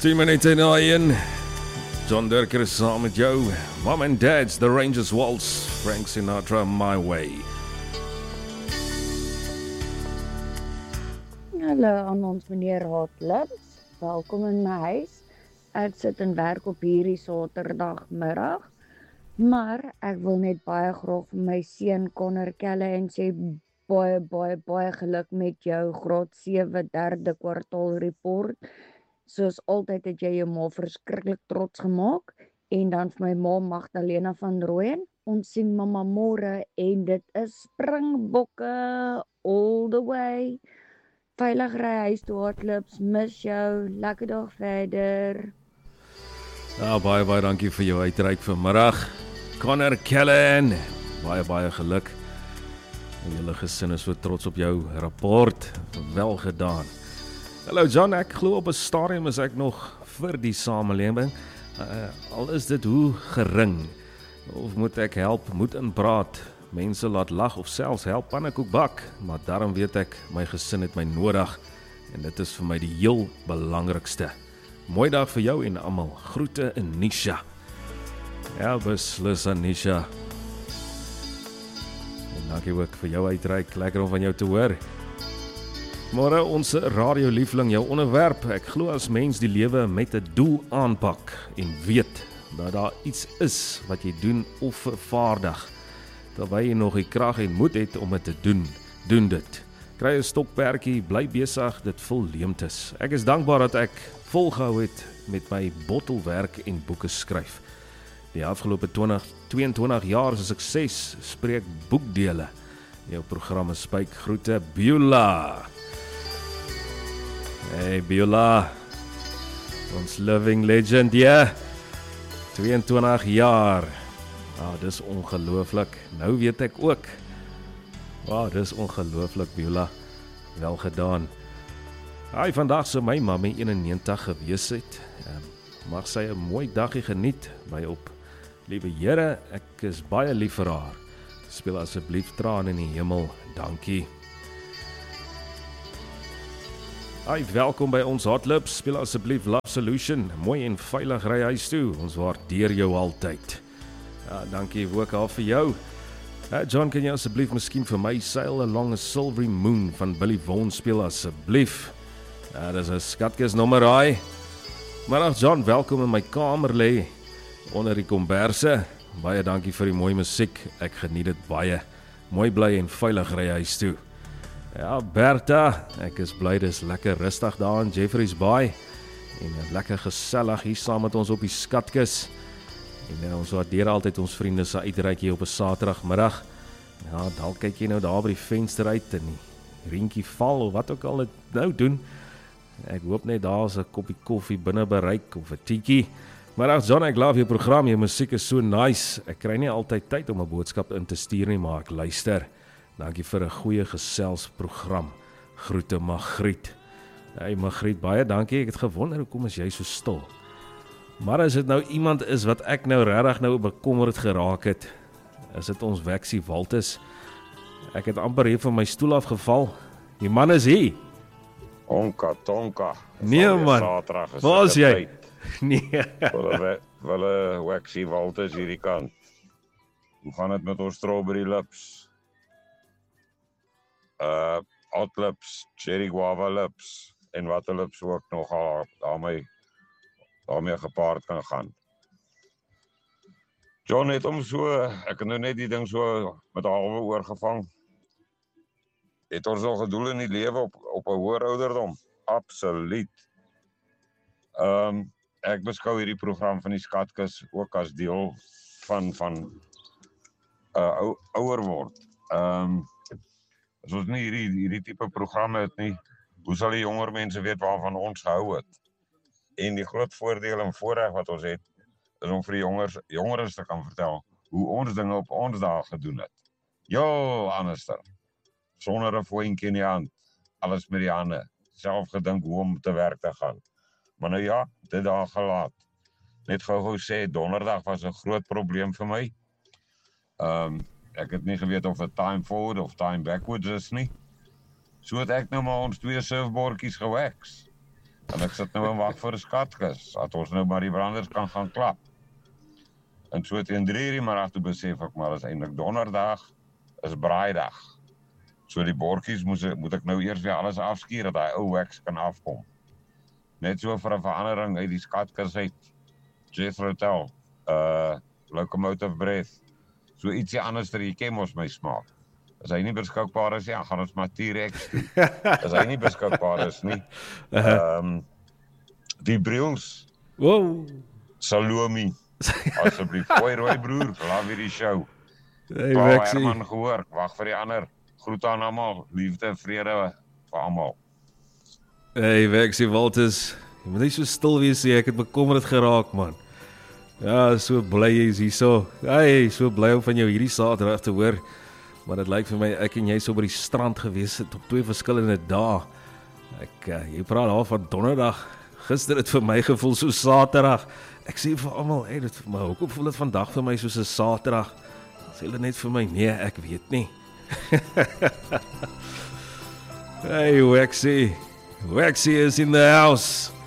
10 minute na 1. John Durker is saam met jou. Mom and Dad's The Rangers Waltz. Frank Sinatra, My Way. Hallo aan ons meneer Hartlips. Welkom in my huis. Ek sit en werk op hierdie Saterdagmiddag. Maar ek wil net baie graag vir my seun Connor Callahan sê baie geluk met jou graad 7 derde kwartaal report. Soos altyd het jy jou ma verskriklik trots gemaak. En dan vir my ma Magdalena van Rooyen. Ons sien mamma môre en dit is Springbokke all the way. Veilig ry huis toe Hartlips, mis jou, lekker dag verder. Ja, baie dankie vir jou uitreik vanmiddag. Connor Callahan, baie geluk. En julle gesin is so trots op jou rapport, wel gedaan. Hallo John, ek glo op 'n stadium is ek nog vir die samelewing. Al is dit hoe gering. Of moet ek help, moet inpraat, mense laat lag of selfs help pannekoek bak, maar daarom weet ek, my gesin het my nodig en dit is vir my die heel belangrikste. Mooi dag vir jou en almal. Groete in Nisha. Ja, beslis Anisha. En dankie ook vir jou uitreik, lekker om van jou te hoor. Môre ons radioliefling, jou onderwerp. Ek glo as mens die lewe met 'n doel aanpak en weet dat daar iets is wat jy doen of vervaardig, terwyl jy nog die krag en moed het om dit te doen dit. Kry 'n stokperdjie, bly besig, dit vul leemtes. Ek is dankbaar dat ek volgehou het met my bottelwerk en boeke skryf. Die afgelope 22 jaar se sukses spreek boekdele. Jou programme spyk groete Beulah. Hey Beulah, ons living legend, ja. 22 jaar. Dis ongelooflik. Nou weet ek ook. Dis ongelooflik Beulah. Wel gedaan. Vandag sou my mamma 91 gewees het. Mag sy 'n mooi dagie geniet by op. Liewe Here, ek is baie lief vir haar. Speel asseblief traan in die hemel. Dankie. Welkom by ons Hartlips. Speel asseblief Love Solution. Mooi en veilig ry huis toe. Ons waardeer jou altyd. Dankie ook al vir jou. John, kan jy asseblief miskien vir my Sail Along a Silvery Moon van Billy Vaughan speel asseblief? Dis 'n skatkis nommer raai. Maar John, welkom in my kamer lê onder die komberse. Baie dankie vir die mooi musiek. Ek geniet dit baie. Mooi bly en veilig ry huis toe. Ja, Bertha, ek is bly dis lekker rustig daar in Jeffreys Bay en lekker gesellig hier saam met ons op die skatkis. En ons waardeer altyd ons vriende se uitreik hier op 'n Saterdagmiddag. Ja, dalk kyk jy nou daar by die venster uit en die reentjie val of wat ook al dit nou doen. Ek hoop net daar's 'n koppie koffie binne bereik of 'n tietjie. Maar John, ek love jou program, jou musiek is so nice. Ek kry nie altyd tyd om 'n boodskap in te stuur nie, maar ek luister. Dankie vir 'n goeie geselsprogram. Groete Magriet. Hey Magriet, baie dankie. Ek het gewonder hoekom is jy so stil? Maar as dit nou iemand is wat ek nou regtig nou bekommerd geraak het, is dit ons Wexie Walters. Ek het amper hier van my stoel afgeval. Die man is hier. Tonka. Nee man, waar is jy? Nee. Wille Wexie Walters hierdie kant. Hoe gaan het met ons strawberry lips? Hot lips, cherry guava lips en wat lips ook nog daarmee gepaard kan gaan. John het hom so, ek het nou net die ding so met 'n halwe oor gevang. Het ons al gedoel in die lewe op 'n hoër ouderdom? Absoluut. Ek beskou hierdie program van die Skatkis ook as deel van ouer word. As ons nie hierdie tipe programme het nie, hoe sal die jonger mense weet waarvan ons gehou het? En die groot voordeel en voorreg wat ons het, is om vir die jongeres te kan vertel hoe ons dinge op ons dae gedoen het. Anderster. Sonder 'n voetjie in die hand, alles met die hande, self gedink hoe om te werk te gaan. Maar nou ja, dit daar gelaat. Net gou sê, donderdag was 'n groot probleem vir my. Ek het nie geweet of het time forward of time backwards is nie. So het ek nou maar ons 2 surfbordjies gewax. En ek sit nou en wag vir 'n skatkis, dat ons nou maar die branders kan gaan klap. En so teen 3:00 die middag toe besef ek maar is eintlik donderdag, is braaidag. So die bordjies moet ek nou eers weer alles afskuur dat daai ou wax kan afkom. Net so vir 'n verandering uit die skatkis uit. Jethro Tull, Locomotive Breath. So ietsie anders dat jy ken mos my smaak. As hy nie beskikbaar is, ja, gaan ons maar T-Rex toe. As hy nie beskikbaar is nie. Die Brills. Wow. Salome. Asseblief, hoi rooi broer, laat weer die show. Hey, Paul Wexie. Herman gehoor, wag vir die ander. Groete aan almal, liefde en vrede vir almal. Hey, Wexie Walters. Jy moet nie so stil wees nie, ek het bekommerd geraak, man. Ja, so bly jy is hier so. Hey, so bly om van jou hierdie Saterdag te hoor. Maar dit lyk vir my ek en jy so by die strand gewees het op 2 verskillende dae. Jy praat al van donderdag. Gister het vir my gevoel so Saterdag. Ek sê vir almal, hey, dit vir my hoekom voel dit vandag vir my soos 'n Saterdag? Sê hulle net vir my, nee, ek weet nie. Hey, Wexie is in the house.